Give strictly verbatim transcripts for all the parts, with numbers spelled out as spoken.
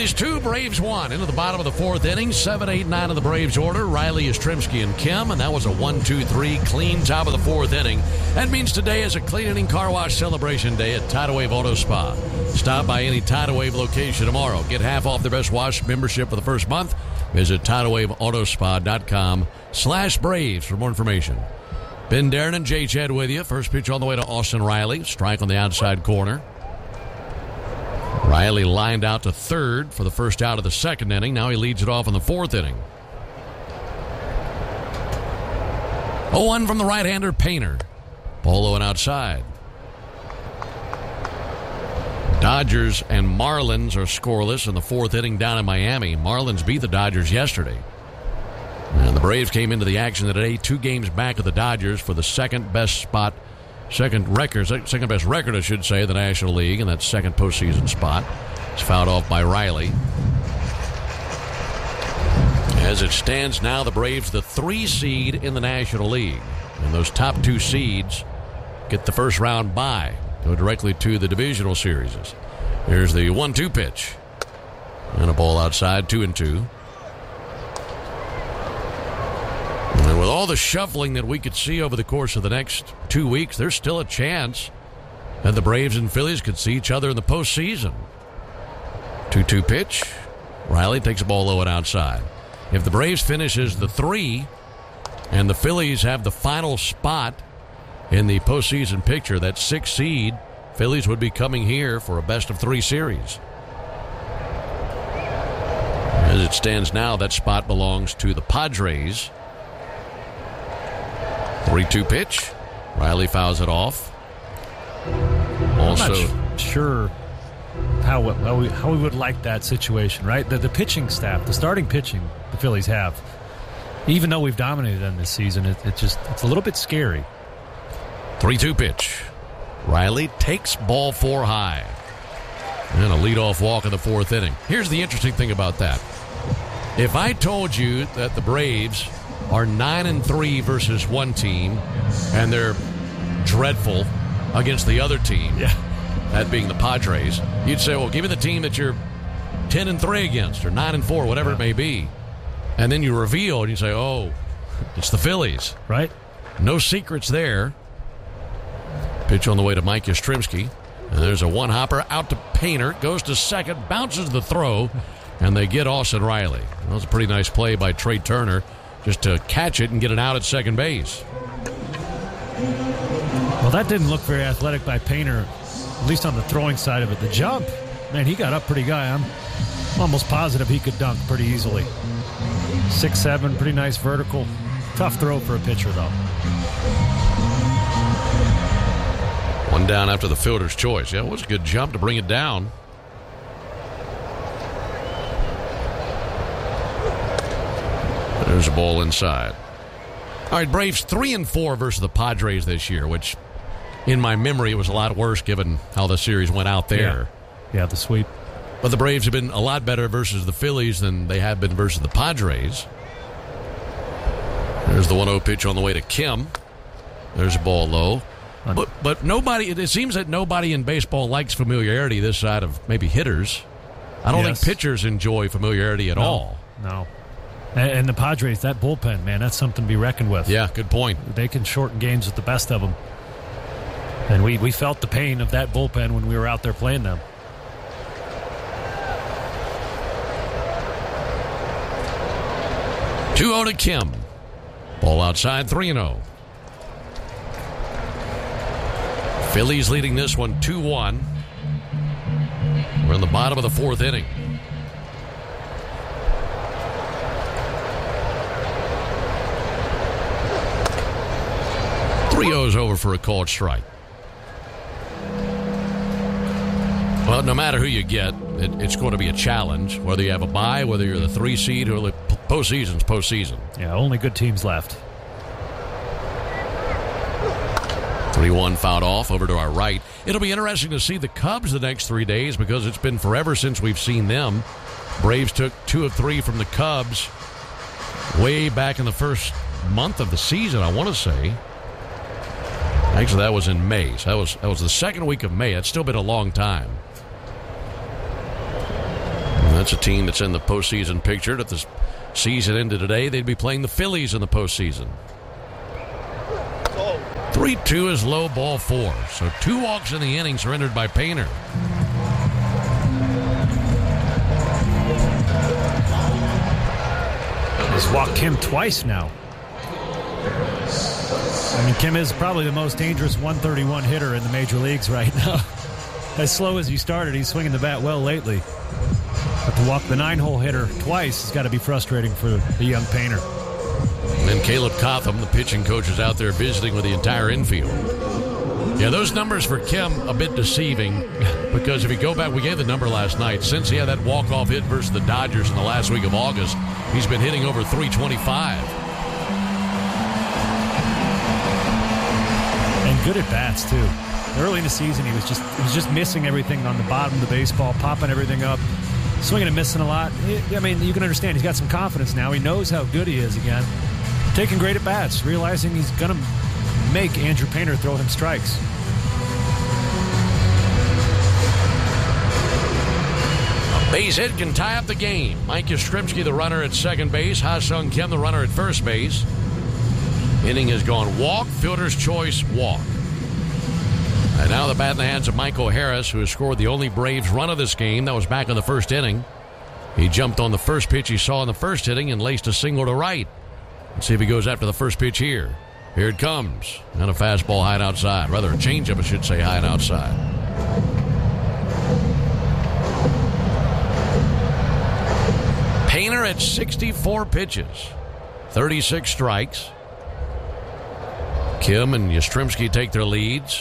Phillies two, Braves one. Into the bottom of the fourth inning, seven, eight, nine of the Braves order. Riley, Yastrzemski, and Kim, and that was a one two three clean top of the fourth inning. That means today is a clean inning car wash celebration day at Tidal Wave Auto Spa. Stop by any Tidal Wave location tomorrow. Get half off the Best Wash membership for the first month. Visit tidal wave auto spa dot com slash Braves for more information. Ben Darren and Jay Chad with you. First pitch on the way to Austin Riley. Strike on the outside corner. Riley lined out to third for the first out of the second inning. Now he leads it off in the fourth inning. oh one from the right-hander, Painter. Ball and outside. Dodgers and Marlins are scoreless in the fourth inning down in Miami. Marlins beat the Dodgers yesterday. And the Braves came into the action today, two games back of the Dodgers for the second best spot, second record, second best record, I should say, of the National League, and that second postseason spot. It's fouled off by Riley. As it stands now, the Braves the three seed in the National League. And those top two seeds get the first round bye. Go directly to the divisional series. Here's the one two pitch. And a ball outside, two and two. And with all the shuffling that we could see over the course of the next two weeks, there's still a chance that the Braves and Phillies could see each other in the postseason. two two pitch. Riley takes a ball low and outside. If the Braves finishes the three and the Phillies have the final spot in the postseason picture, that sixth seed, Phillies would be coming here for a best-of-three series. As it stands now, that spot belongs to the Padres. three two pitch. Riley fouls it off. Also, I'm not sure how, how, we, how we would like that situation, right? The, the pitching staff, the starting pitching the Phillies have, even though we've dominated them this season, it, it just it's a little bit scary. three two pitch. Riley takes ball four high. And a leadoff walk in the fourth inning. Here's the interesting thing about that. If I told you that the Braves are nine and three versus one team, and they're dreadful against the other team, yeah. that being the Padres, you'd say, well, give me the team that you're ten and three against, or nine and four, whatever yeah. it may be. And then you reveal, and you say, oh, it's the Phillies. Right. No secrets there. Pitch on the way to Mike Yastrzemski. And there's a one-hopper out to Painter. Goes to second, bounces the throw, and they get Austin Riley. That was a pretty nice play by Trey Turner just to catch it and get it out at second base. Well, that didn't look very athletic by Painter, at least on the throwing side of it. The jump, man, he got up pretty high. I'm almost positive he could dunk pretty easily. six seven, pretty nice vertical. Tough throw for a pitcher, though. One down after the fielder's choice. Yeah, it was a good jump to bring it down. There's a ball inside. All right, Braves three and four versus the Padres this year, which in my memory was a lot worse given how the series went out there. Yeah, yeah the sweep. But the Braves have been a lot better versus the Phillies than they have been versus the Padres. There's the one oh pitch on the way to Kim. There's a ball low. But, but nobody, it seems that nobody in baseball likes familiarity this side of maybe hitters. I don't yes. think pitchers enjoy familiarity at no, all. No. And, and the Padres, that bullpen, man, that's something to be reckoned with. Yeah, good point. They can shorten games with the best of them. And we, we felt the pain of that bullpen when we were out there playing them. two oh to Kim. Ball outside, three and oh. Phillies leading this one two one. We're in the bottom of the fourth inning. three oh's over for a called strike. Well, no matter who you get, it, it's going to be a challenge. Whether you have a bye, whether you're the three seed, or the postseason's postseason. Yeah, only good teams left. three one fouled off over to our right. It'll be interesting to see the Cubs the next three days because it's been forever since we've seen them. Braves took two of three from the Cubs way back in the first month of the season, I want to say. Actually, that was in May. So that was, that was the second week of May. It's still been a long time. That's a team that's in the postseason picture. If the season ended today, they'd be playing the Phillies in the postseason. three two is low, ball four. So two walks in the inning surrendered by Painter. He's walked Kim twice now. I mean, Kim is probably the most dangerous one thirty-one hitter in the major leagues right now. As slow as he started, he's swinging the bat well lately. But to walk the nine-hole hitter twice has got to be frustrating for the young Painter. And then Caleb Cotham, the pitching coach, is out there visiting with the entire infield. Yeah, those numbers for Kim a bit deceiving because if you go back, we gave the number last night. Since he had that walk-off hit versus the Dodgers in the last week of August, he's been hitting over three twenty-five. And good at bats too. Early in the season, he was just he was just missing everything on the bottom of the baseball, popping everything up, swinging and missing a lot. I mean, you can understand he's got some confidence now. He knows how good he is again. Taking great at bats, realizing he's going to make Andrew Painter throw him strikes. A base hit can tie up the game. Mike Yastrzemski, the runner at second base. Ha-Sung Kim, the runner at first base. Inning has gone walk, fielder's choice, walk. And now the bat in the hands of Michael Harris, who has scored the only Braves run of this game. That was back in the first inning. He jumped on the first pitch he saw in the first inning and laced a single to right. Let's see if he goes after the first pitch here. Here it comes. And a fastball high and outside. Rather, a changeup, I should say, high and outside. Painter at sixty-four pitches. thirty-six strikes. Kim and Yastrzemski take their leads.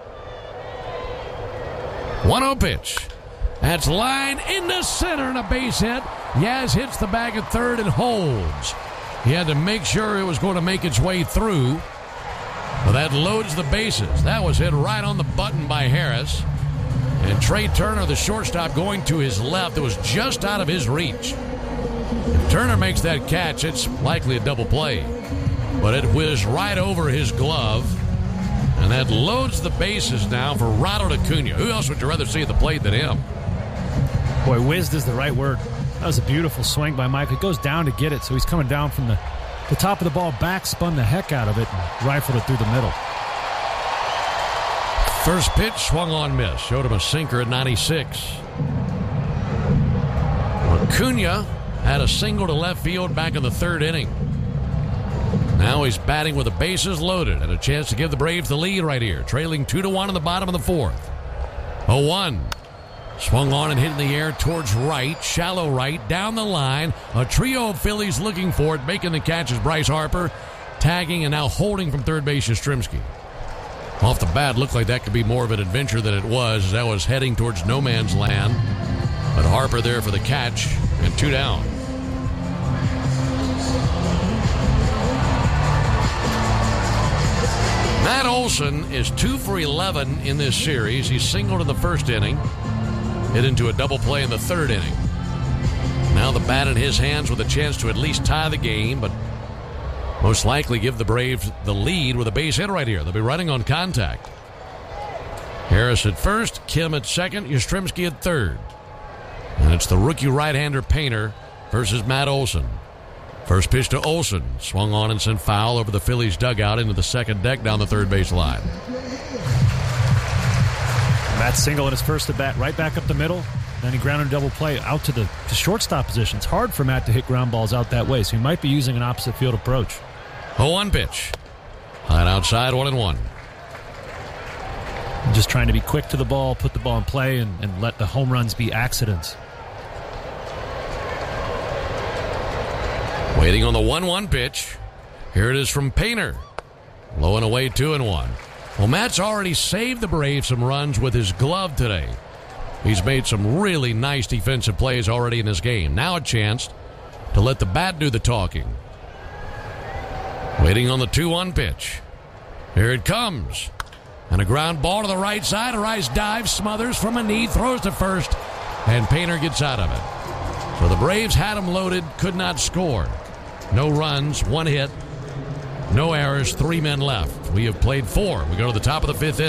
one oh pitch. That's line into center and a base hit. Yaz hits the bag at third and holds. He had to make sure it was going to make its way through. Well, that loads the bases. That was hit right on the button by Harris. And Trey Turner, the shortstop, going to his left. It was just out of his reach. If Turner makes that catch, it's likely a double play. But it whizzed right over his glove. And that loads the bases now for Ronald Acuna. Who else would you rather see at the plate than him? Boy, whizzed is the right word. That was a beautiful swing by Mike. It goes down to get it, so he's coming down from the, the top of the ball back, spun the heck out of it, and rifled it through the middle. First pitch, swung on, miss. Showed him a sinker at ninety-six. Acuna had a single to left field back in the third inning. Now he's batting with the bases loaded and a chance to give the Braves the lead right here, trailing two to one in the bottom of the fourth. oh one. Swung on and hit in the air towards right, shallow right, down the line. A trio of Phillies looking for it. Making the catch is Bryce Harper, tagging and now holding from third base Yastrzemski. Off the bat, looked like that could be more of an adventure than it was, as that was heading towards no man's land. But Harper there for the catch, and two down. Matt Olson is two for eleven in this series. He singled in the first inning, hit into a double play in the third inning. Now the bat in his hands with a chance to at least tie the game, but most likely give the Braves the lead with a base hit right here. They'll be running on contact. Harris at first, Kim at second, Yastrzemski at third. And it's the rookie right-hander Painter versus Matt Olson. First pitch to Olson. Swung on and sent foul over the Phillies dugout into the second deck down the third base line. Matt single in his first at bat, right back up the middle. Then he grounded a double play out to the to shortstop position. It's hard for Matt to hit ground balls out that way, so he might be using an opposite field approach. oh one pitch. High and outside, one and one. Just trying to be quick to the ball, put the ball in play, and, and let the home runs be accidents. Waiting on the one one pitch. Here it is from Painter. Low and away, two and one. Well, Matt's already saved the Braves some runs with his glove today. He's made some really nice defensive plays already in this game. Now a chance to let the bat do the talking. Waiting on the two one pitch. Here it comes. And a ground ball to the right side. A rise dive, Smothers from a knee, throws to first, and Painter gets out of it. So the Braves had him loaded, could not score. No runs, one hit, no errors, three men left. We have played four. We go to the top of the fifth inning.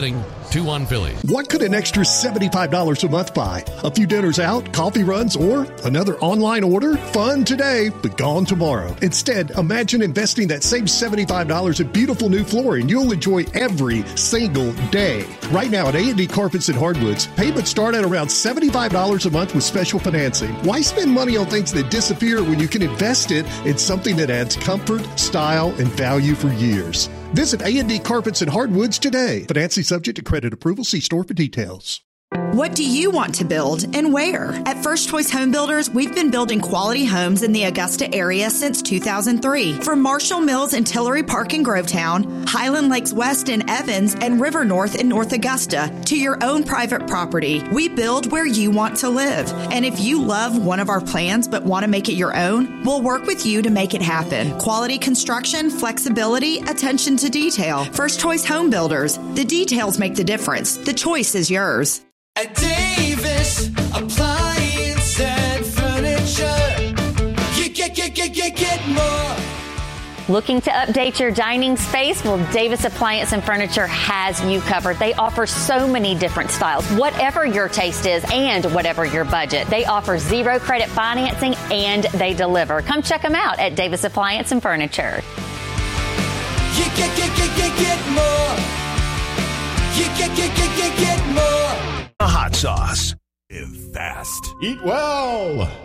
two one Philly. What could an extra seventy-five dollars a month buy? A few dinners out, coffee runs, or another online order? Fun today, but gone tomorrow. Instead, imagine investing that same seventy-five dollars in beautiful new flooring you'll enjoy every single day. Right now at A and D Carpets and Hardwoods, payments start at around seventy-five dollars a month with special financing. Why spend money on things that disappear when you can invest it in something that adds comfort, style, and value for years? Visit A and D Carpets and Hardwoods today. Financing subject to credit approval. See store for details. What do you want to build and where? At First Choice Home Builders, we've been building quality homes in the Augusta area since two thousand three. From Marshall Mills in Tillery Park in Grovetown, Highland Lakes West in Evans, and River North in North Augusta, to your own private property, we build where you want to live. And if you love one of our plans but want to make it your own, we'll work with you to make it happen. Quality construction, flexibility, attention to detail. First Choice Home Builders. The details make the difference. The choice is yours. At Davis Appliance and Furniture, you get, get, get, get, get more. Looking to update your dining space? Well, Davis Appliance and Furniture has you covered. They offer so many different styles, whatever your taste is and whatever your budget. They offer zero credit financing and they deliver. Come check them out at Davis Appliance and Furniture. You get, get, get, get, get more. You get, get, get, get, get more. A hot sauce. Live fast. Eat well.